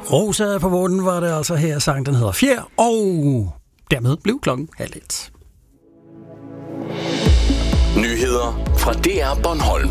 Rosa på Vunden var det altså her. Sang den hedder Fjer, og dermed blev klokken 12:30. Nyheder fra DR Bornholm.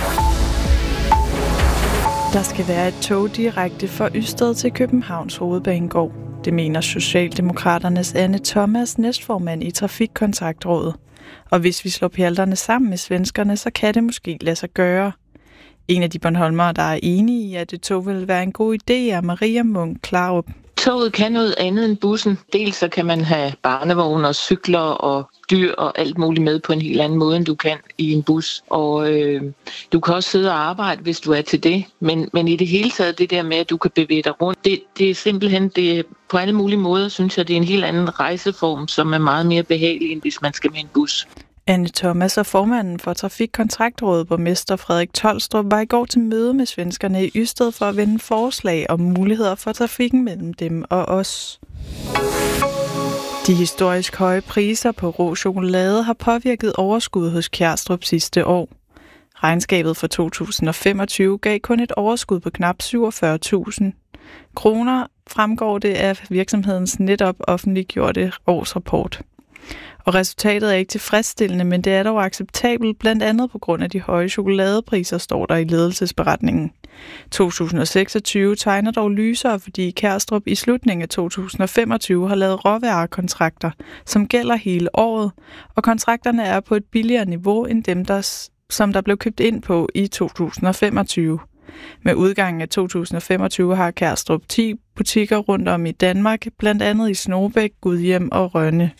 Der skal være et tog direkte fra Ystad til Københavns Hovedbanegård. Det mener Socialdemokraternes Anne Thomas, næstformand i Trafikkontaktrådet. Og hvis vi slår pjalterne sammen med svenskerne, så kan det måske lade sig gøre. En af de bornholmere, der er enige i, at det tog vil være en god idé, er Maria Munk Klarup. Toget kan noget andet end bussen. Dels så kan man have barnevogne og cykler og dyr og alt muligt med på en helt anden måde, end du kan i en bus. Og du kan også sidde og arbejde, hvis du er til det. Men i det hele taget, det der med, at du kan bevæge dig rundt, det er simpelthen, det på alle mulige måder, synes jeg, det er en helt anden rejseform, som er meget mere behagelig, end hvis man skal med en bus. Anne Thomas og formanden for Trafikkontaktrådet, borgmester Frederik Tolstrup, var i går til møde med svenskerne i Ystad for at vende forslag om muligheder for trafikken mellem dem og os. De historisk høje priser på rå chokolade har påvirket overskud hos Kjærstrup sidste år. Regnskabet for 2025 gav kun et overskud på knap 47.000 kroner, fremgår det af virksomhedens netop offentliggjorte årsrapport. Og resultatet er ikke tilfredsstillende, men det er dog acceptabelt, blandt andet på grund af de høje chokoladepriser, står der i ledelsesberetningen. 2026 tegner dog lysere, fordi Kjærstrup i slutningen af 2025 har lavet råvarekontrakter, som gælder hele året, og kontrakterne er på et billigere niveau end dem, som der blev købt ind på i 2025. Med udgangen af 2025 har Kjærstrup 10 butikker rundt om i Danmark, blandt andet i Snogebæk, Gudhjem og Rønne.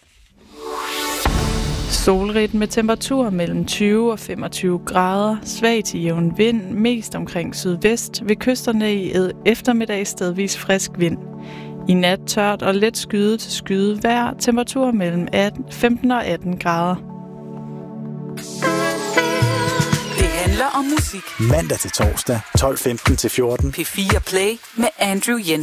Solrigt med temperaturer mellem 20 og 25 grader, svag til jævn vind, mest omkring sydvest, ved kysterne i eftermiddag stedvis frisk vind. I nat tørt og let skyde til skyde vejr, temperaturer mellem 15 og 18 grader. Det handler om musik. Mandag til torsdag, 12:15 til 14. P4 Play med Andrew Jensen.